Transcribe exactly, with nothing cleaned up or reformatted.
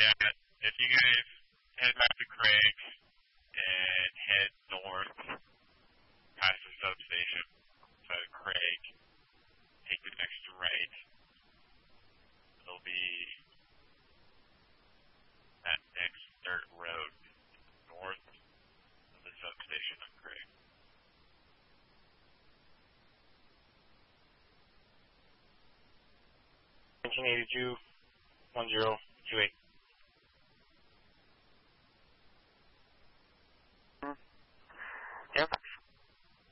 Yeah, if you guys head back to Craig and head north past the substation, so Craig, take the next right. It'll be that next dirt road north of the substation of Craig. nineteen eighty-two, one zero two eight. Yep.